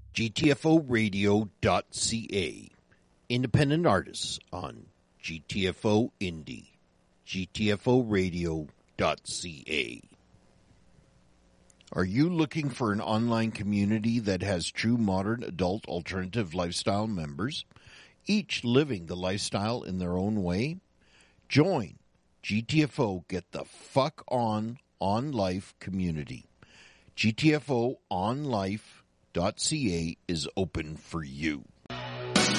GTFOradio.ca. Independent artists on GTFO Indie. GTFOradio.ca. Are you looking for an online community that has true modern adult alternative lifestyle members, each living the lifestyle in their own way? Join GTFO Get the Fuck On Life community. GTFOonlife.ca is open for you.